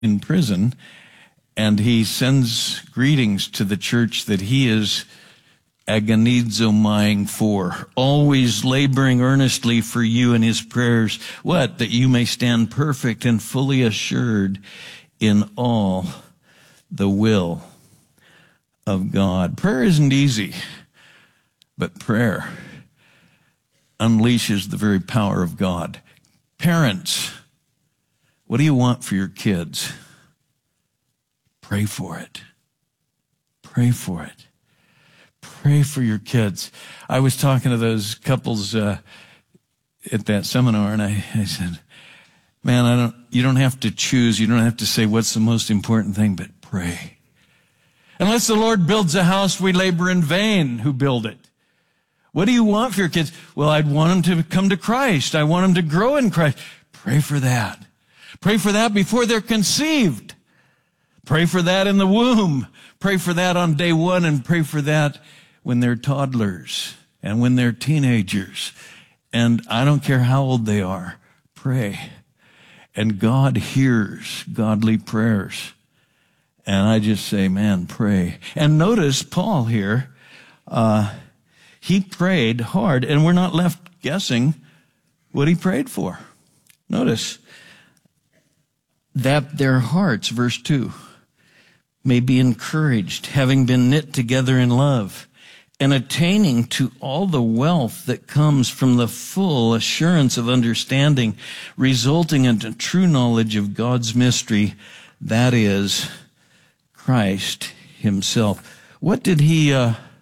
in prison, and he sends greetings to the church that he is agonizomai for, always laboring earnestly for you in his prayers. What? That you may stand perfect and fully assured in all the will of God. Prayer isn't easy, but prayer unleashes the very power of God. Parents, what do you want for your kids? Pray for it. Pray for it. Pray for your kids. I was talking to those couples at that seminar, and I said, man, you don't have to choose. You don't have to say what's the most important thing, but pray. Unless the Lord builds a house, we labor in vain who build it. What do you want for your kids? Well, I'd want them to come to Christ. I want them to grow in Christ. Pray for that. Pray for that before they're conceived. Pray for that in the womb. Pray for that on day one, and pray for that when they're toddlers and when they're teenagers. And I don't care how old they are. Pray. And God hears godly prayers. And I just say, man, pray. And notice Paul here, he prayed hard, and we're not left guessing what he prayed for. Notice that their hearts, verse 2, may be encouraged, having been knit together in love, and attaining to all the wealth that comes from the full assurance of understanding, resulting in a true knowledge of God's mystery, that is, Christ himself. What did he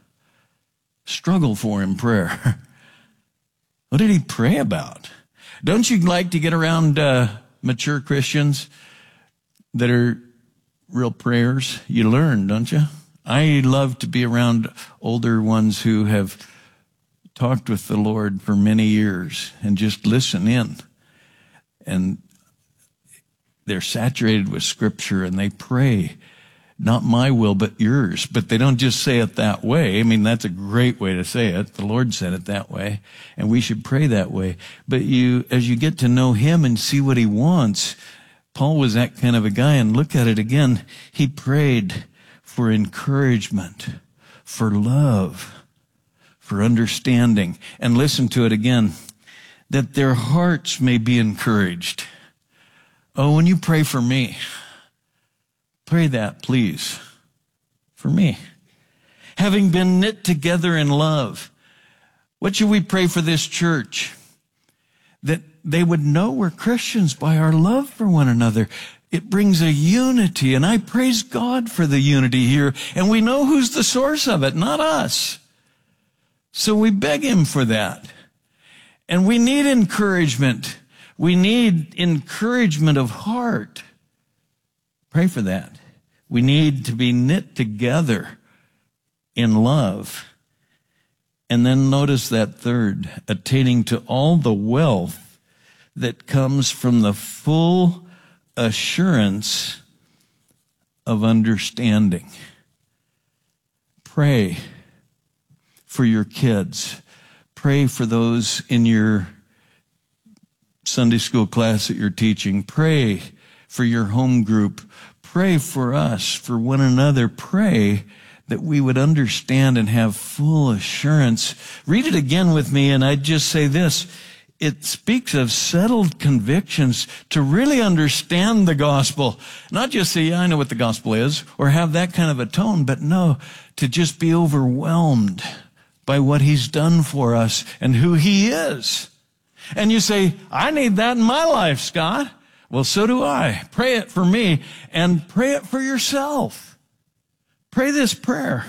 struggle for in prayer? What did he pray about? Don't you like to get around mature Christians that are real prayers? You learn, don't you? I love to be around older ones who have talked with the Lord for many years and just listen in. And they're saturated with Scripture, and they pray, not my will, but yours. But they don't just say it that way. I mean, that's a great way to say it. The Lord said it that way, and we should pray that way. But as you get to know him and see what he wants, Paul was that kind of a guy, and look at it again. He prayed for encouragement, for love, for understanding. And listen to it again, that their hearts may be encouraged. Oh, when you pray for me, pray that, please, for me. Having been knit together in love. What should we pray for this church? That they would know we're Christians by our love for one another. It brings a unity, and I praise God for the unity here. And we know who's the source of it, not us. So we beg him for that. And we need encouragement. We need encouragement of heart. Pray for that. We need to be knit together in love. And then notice that third, attaining to all the wealth that comes from the full assurance of understanding. Pray for your kids. Pray for those in your Sunday school class that you're teaching. Pray for your home group. Pray for us, for one another. Pray that we would understand and have full assurance. Read it again with me, and I'd just say this. It speaks of settled convictions to really understand the gospel. Not just say, yeah, I know what the gospel is, or have that kind of a tone, but no, to just be overwhelmed by what he's done for us and who he is. And you say, I need that in my life, Scott. Well, so do I. Pray it for me, and pray it for yourself. Pray this prayer.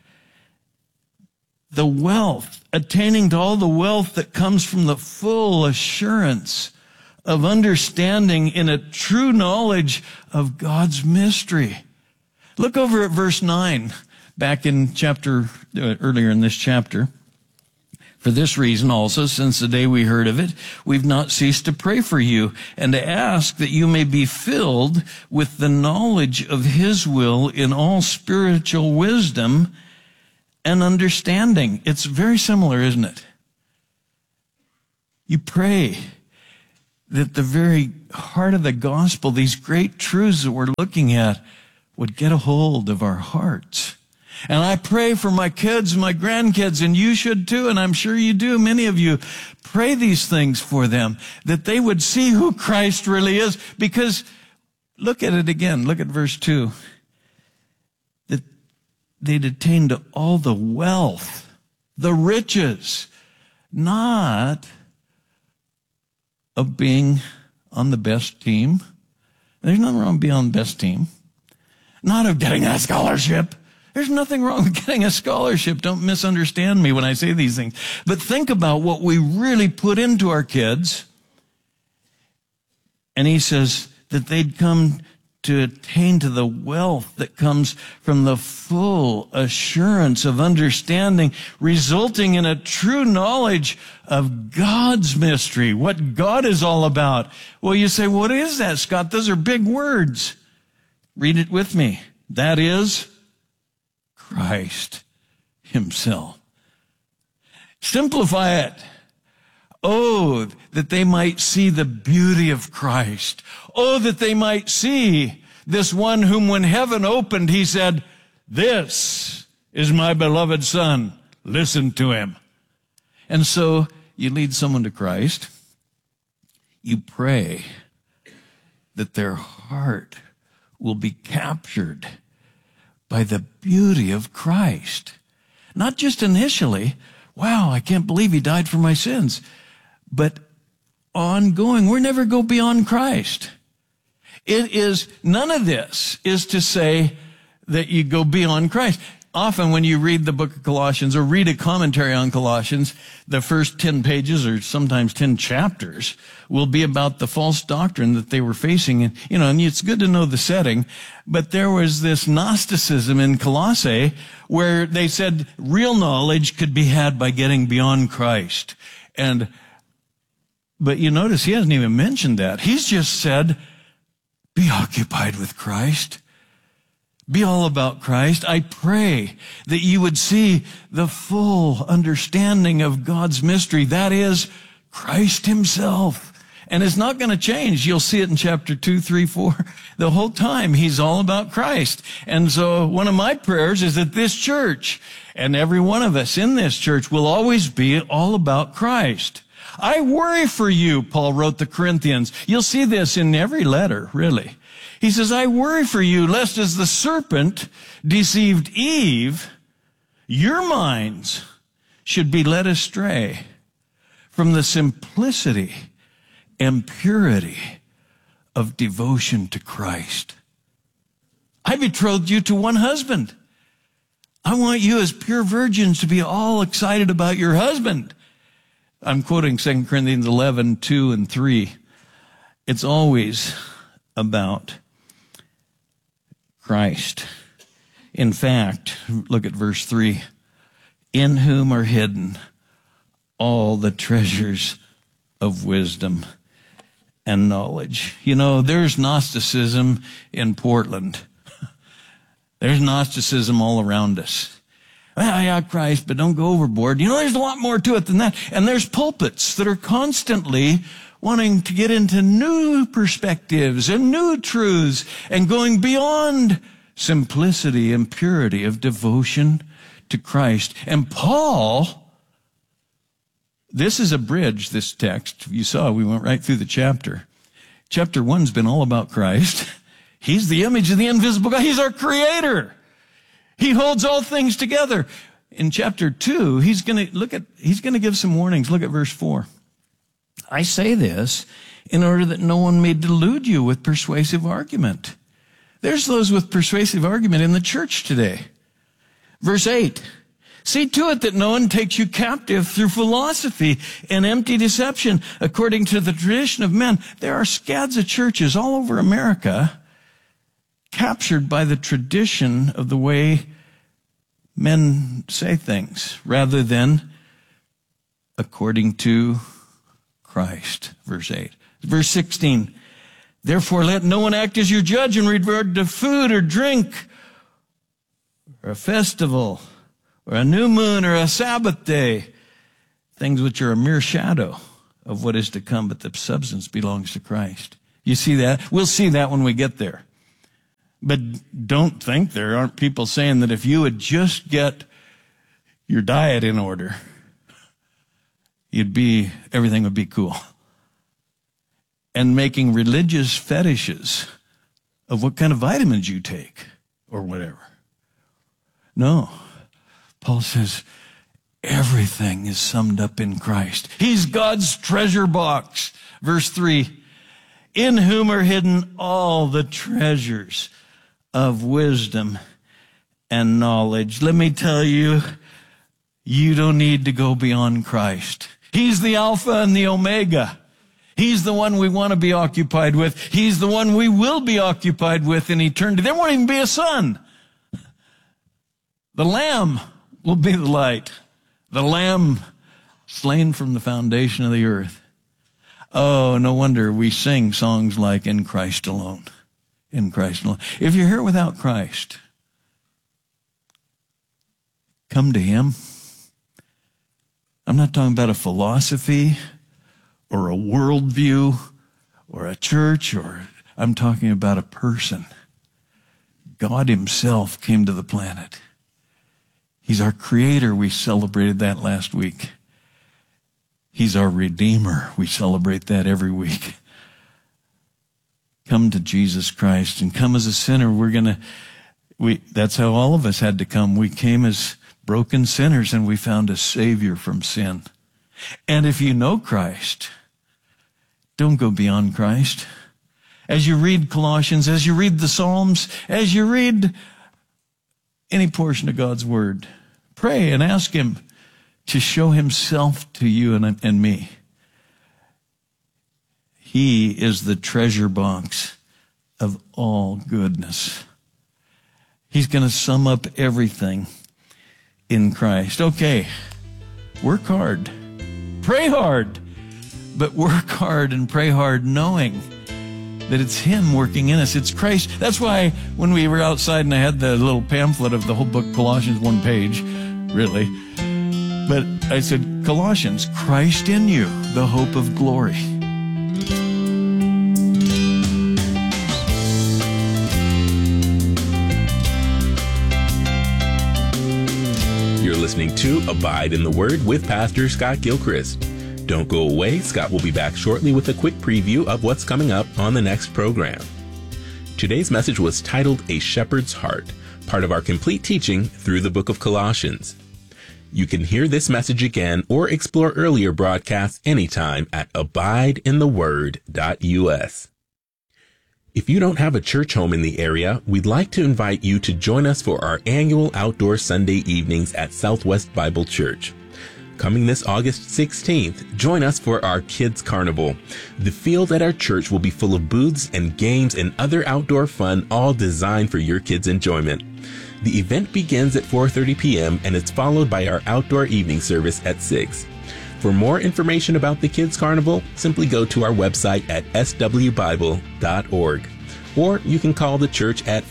The wealth, attaining to all the wealth that comes from the full assurance of understanding in a true knowledge of God's mystery. Look over at verse 9, back in earlier in this chapter. For this reason also, since the day we heard of it, we've not ceased to pray for you and to ask that you may be filled with the knowledge of his will in all spiritual wisdom and understanding. It's very similar, isn't it? You pray that the very heart of the gospel, these great truths that we're looking at, would get a hold of our hearts. And I pray for my kids and my grandkids, and you should too, and I'm sure you do. Many of you pray these things for them, that they would see who Christ really is. Because look at it again. Look at verse 2. That they'd attain to all the wealth, the riches, not of being on the best team. There's nothing wrong with being on the best team. Not of getting a scholarship. There's nothing wrong with getting a scholarship. Don't misunderstand me when I say these things. But think about what we really put into our kids. And he says that they'd come to attain to the wealth that comes from the full assurance of understanding, resulting in a true knowledge of God's mystery, what God is all about. Well, you say, what is that, Scott? Those are big words. Read it with me. That is Christ himself. Simplify it. Oh, that they might see the beauty of Christ. Oh, that they might see this one whom when heaven opened, he said, this is my beloved Son. Listen to him. And so you lead someone to Christ. You pray that their heart will be captured by the beauty of Christ. Not just initially, wow, I can't believe he died for my sins, but ongoing. We're never go beyond Christ. It is, none of this is to say that you go beyond Christ. Often when you read the book of Colossians or read a commentary on Colossians, the first 10 pages or sometimes 10 chapters will be about the false doctrine that they were facing. And, and it's good to know the setting, but there was this Gnosticism in Colossae where they said real knowledge could be had by getting beyond Christ. But you notice he hasn't even mentioned that. He's just said, be occupied with Christ. Be all about Christ. I pray that you would see the full understanding of God's mystery. That is Christ himself. And it's not going to change. You'll see it in chapter 2, 3, 4. The whole time he's all about Christ. And so one of my prayers is that this church and every one of us in this church will always be all about Christ. I worry for you, Paul wrote the Corinthians. You'll see this in every letter, really. He says, I worry for you, lest as the serpent deceived Eve, your minds should be led astray from the simplicity and purity of devotion to Christ. I betrothed you to one husband. I want you as pure virgins to be all excited about your husband. I'm quoting 2 Corinthians 11, 2 and 3. It's always about Christ. In fact, look at verse 3. In whom are hidden all the treasures of wisdom and knowledge. There's Gnosticism in Portland. There's Gnosticism all around us. Well, yeah, Christ, but don't go overboard. There's a lot more to it than that. And there's pulpits that are constantly wanting to get into new perspectives and new truths and going beyond simplicity and purity of devotion to Christ. And Paul, this is a bridge, this text. You saw, we went right through the chapter. Chapter 1's been all about Christ. He's the image of the invisible God. He's our creator. He holds all things together. In chapter 2, he's going to give some warnings. Look at verse 4. I say this in order that no one may delude you with persuasive argument. There's those with persuasive argument in the church today. Verse 8. See to it that no one takes you captive through philosophy and empty deception, according to the tradition of men. There are scads of churches all over America captured by the tradition of the way men say things, rather than according to Christ. Verse 8. Verse 16. Therefore let no one act as your judge in regard to food or drink, or a festival, or a new moon, or a Sabbath day, things which are a mere shadow of what is to come, but the substance belongs to Christ. You see that? We'll see that when we get there. But don't think there aren't people saying that if you would just get your diet in order, everything would be cool. And making religious fetishes of what kind of vitamins you take or whatever. No. Paul says everything is summed up in Christ. He's God's treasure box. Verse 3, in whom are hidden all the treasures of wisdom and knowledge. Let me tell you, you don't need to go beyond Christ. He's the Alpha and the Omega. He's the one we want to be occupied with. He's the one we will be occupied with in eternity. There won't even be a sun. The Lamb will be the light. The Lamb slain from the foundation of the earth. Oh, no wonder we sing songs like In Christ Alone. In Christ alone. If you're here without Christ, come to Him. I'm not talking about a philosophy or a worldview or a church, I'm talking about a person. God Himself came to the planet. He's our Creator. We celebrated that last week. He's our Redeemer. We celebrate that every week. Come to Jesus Christ and come as a sinner. That's how all of us had to come. We came as broken sinners and we found a Savior from sin. And if you know Christ, don't go beyond Christ. As you read Colossians, as you read the Psalms, as you read any portion of God's Word, pray and ask Him to show Himself to you and me. He is the treasure box of all goodness. He's going to sum up everything in Christ. Okay, work hard, pray hard, but work hard and pray hard knowing that it's Him working in us. It's Christ. That's why when we were outside and I had the little pamphlet of the whole book, Colossians, one page, really. But I said, Colossians, Christ in you, the hope of glory. You're listening to Abide in the Word with Pastor Scott Gilchrist. Don't go away. Scott will be back shortly with a quick preview of what's coming up on the next program. Today's message was titled A Shepherd's Heart, part of our complete teaching through the book of Colossians. You can hear this message again or explore earlier broadcasts anytime at abideintheword.us. If you don't have a church home in the area, we'd like to invite you to join us for our annual outdoor Sunday evenings at Southwest Bible Church. Coming this August 16th, join us for our Kids Carnival. The field at our church will be full of booths and games and other outdoor fun, all designed for your kids' enjoyment. The event begins at 4:30 p.m. and it's followed by our outdoor evening service at 6. For more information about the Kids Carnival, simply go to our website at swbible.org. Or you can call the church at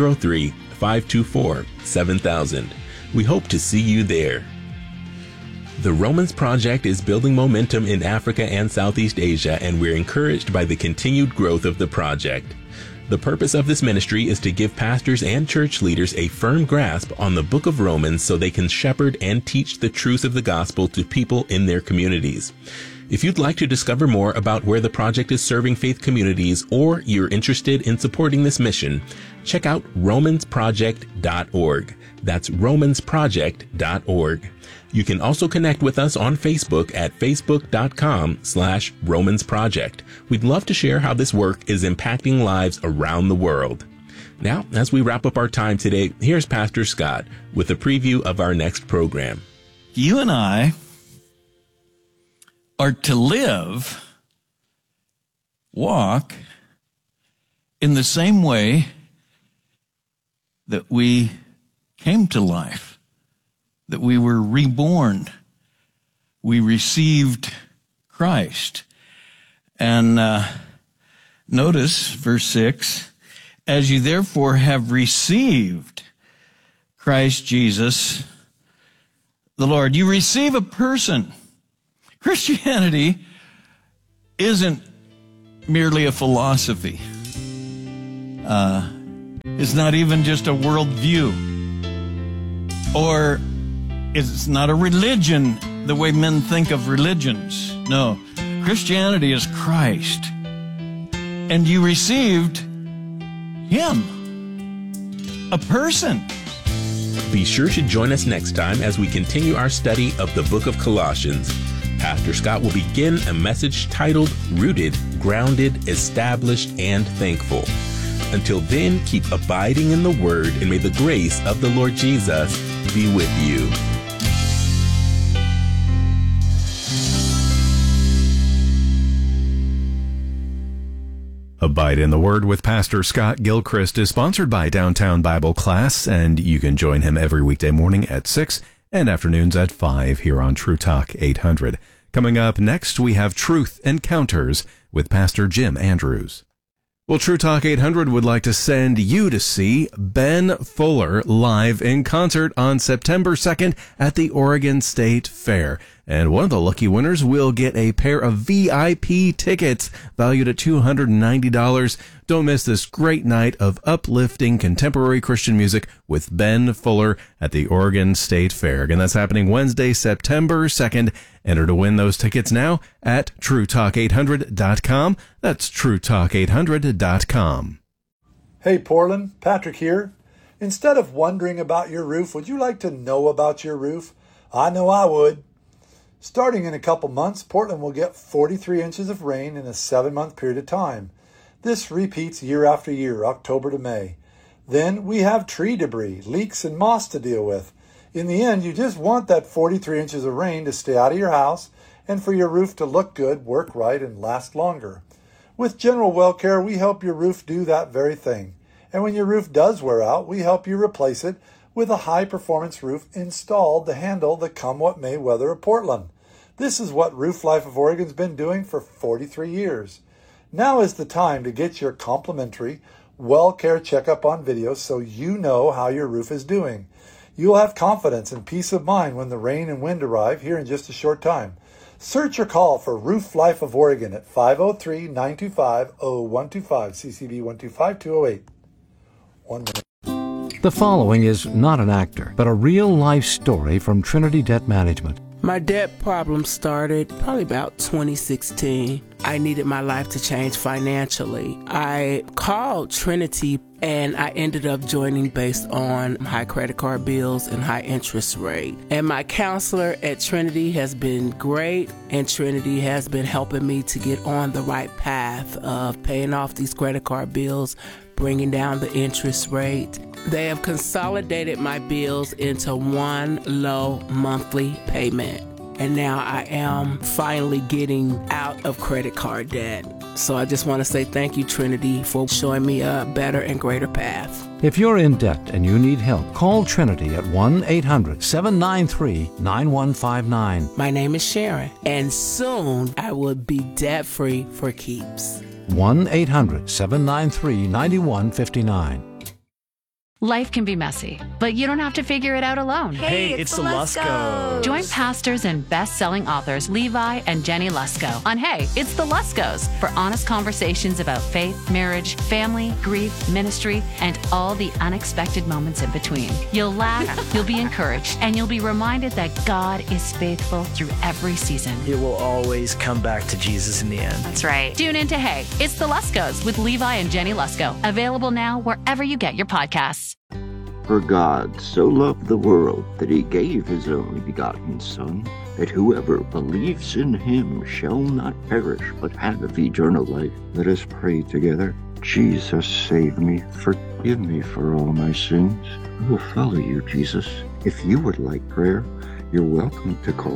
503-524-7000. We hope to see you there. The Romans Project is building momentum in Africa and Southeast Asia, and we're encouraged by the continued growth of the project. The purpose of this ministry is to give pastors and church leaders a firm grasp on the book of Romans so they can shepherd and teach the truth of the gospel to people in their communities. If you'd like to discover more about where the project is serving faith communities, or you're interested in supporting this mission, check out romansproject.org. That's romansproject.org. You can also connect with us on Facebook at facebook.com/romansproject. We'd love to share how this work is impacting lives around the world. Now, as we wrap up our time today, here's Pastor Scott with a preview of our next program. You and I are to walk in the same way that we came to life, that we were reborn. We received Christ. And notice verse 6, as you therefore have received Christ Jesus, the Lord. You receive a person. Christianity isn't merely a philosophy. It's not even just a worldview. Or it's not a religion the way men think of religions. No, Christianity is Christ. And you received Him, a person. Be sure to join us next time as we continue our study of the book of Colossians. Pastor Scott will begin a message titled Rooted, Grounded, Established, and Thankful. Until then, keep abiding in the Word, and may the grace of the Lord Jesus be with you. Abide in the Word with Pastor Scott Gilchrist is sponsored by Downtown Bible Class, and you can join him every weekday morning at 6 and afternoons at 5 here on True Talk 800. Coming up next, we have Truth Encounters with Pastor Jim Andrews. Well, True Talk 800 would like to send you to see Ben Fuller live in concert on September 2nd at the Oregon State Fair. And one of the lucky winners will get a pair of VIP tickets valued at $290. Don't miss this great night of uplifting contemporary Christian music with Ben Fuller at the Oregon State Fair. Again, that's happening Wednesday, September 2nd. Enter to win those tickets now at TrueTalk800.com. That's TrueTalk800.com. Hey Portland, Patrick here. Instead of wondering about your roof, would you like to know about your roof? I know I would. Starting in a couple months, Portland will get 43 inches of rain in a 7-month period of time. This repeats year after year, October to May. Then we have tree debris, leaks, and moss to deal with. In the end, you just want that 43 inches of rain to stay out of your house and for your roof to look good, work right, and last longer. With General Well Care, we help your roof do that very thing. And when your roof does wear out, we help you replace it with a high-performance roof installed to handle the come-what-may weather of Portland. This is what Roof Life of Oregon's been doing for 43 years. Now is the time to get your complimentary Well Care checkup on video so you know how your roof is doing. You'll have confidence and peace of mind when the rain and wind arrive here in just a short time. Search or call for Roof Life of Oregon at 503-925-0125, CCB 125208. 1 minute. The following is not an actor, but a real-life story from Trinity Debt Management. My debt problem started probably about 2016. I needed my life to change financially. I called Trinity and I ended up joining based on high credit card bills and high interest rate. And my counselor at Trinity has been great, and Trinity has been helping me to get on the right path of paying off these credit card bills, bringing down the interest rate. They have consolidated my bills into one low monthly payment. And now I am finally getting out of credit card debt. So I just want to say thank you, Trinity, for showing me a better and greater path. If you're in debt and you need help, call Trinity at 1-800-793-9159. My name is Sharon, and soon I will be debt-free for keeps. 1-800-793-9159. Life can be messy, but you don't have to figure it out alone. Hey, it's the Luskos. Join pastors and best-selling authors Levi and Jenny Lusko on Hey, It's the Luskos for honest conversations about faith, marriage, family, grief, ministry, and all the unexpected moments in between. You'll laugh, you'll be encouraged, and you'll be reminded that God is faithful through every season. It will always come back to Jesus in the end. That's right. Tune in to Hey, It's the Luskos with Levi and Jenny Lusko. Available now wherever you get your podcasts. For God so loved the world that he gave his only begotten Son, that whoever believes in him shall not perish, but have eternal life. Let us pray together. Jesus, save me. Forgive me for all my sins. I will follow you, Jesus. If you would like prayer, you're welcome to call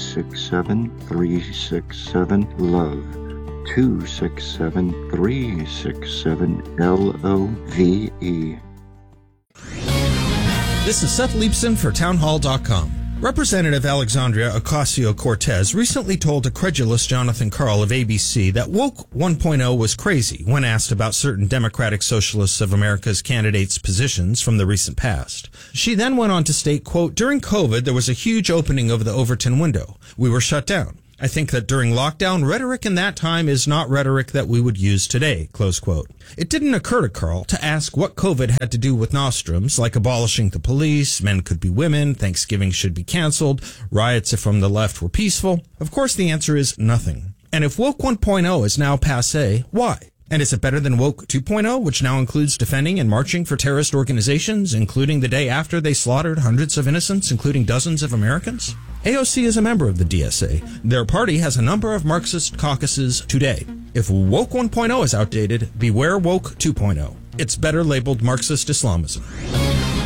267-367-LOVE. 267-367-LOVE. This is Seth Leibson for Townhall.com. Representative Alexandria Ocasio-Cortez recently told a credulous Jonathan Karl of ABC that Woke 1.0 was crazy when asked about certain Democratic Socialists of America's candidates' positions from the recent past. She then went on to state, quote, "During COVID, there was a huge opening of the Overton window. We were shut down. I think that during lockdown, rhetoric in that time is not rhetoric that we would use today, close quote. It didn't occur to Carl to ask what COVID had to do with nostrums, like abolishing the police, men could be women, Thanksgiving should be canceled, riots from the left were peaceful. Of course, the answer is nothing. And if Woke 1.0 is now passé, why? And is it better than Woke 2.0, which now includes defending and marching for terrorist organizations, including the day after they slaughtered hundreds of innocents, including dozens of Americans? AOC is a member of the DSA. Their party has a number of Marxist caucuses today. If Woke 1.0 is outdated, beware Woke 2.0. It's better labeled Marxist Islamism.